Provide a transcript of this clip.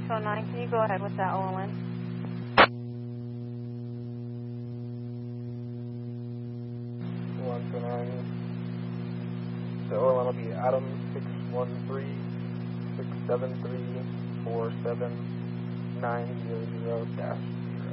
609, can you go ahead with that OLN? The OLN will be Adam 613-673-47900-.